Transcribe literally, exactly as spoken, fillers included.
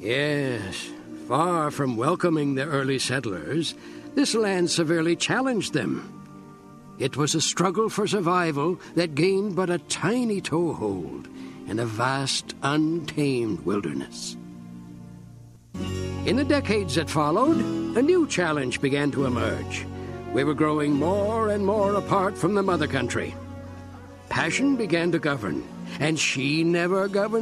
Yes, far from welcoming the early settlers, this land severely challenged them. It was a struggle for survival that gained but a tiny toehold in a vast, untamed wilderness. In the decades that followed, a new challenge began to emerge. We were growing more and more apart from the mother country. Passion began to govern, and she never governed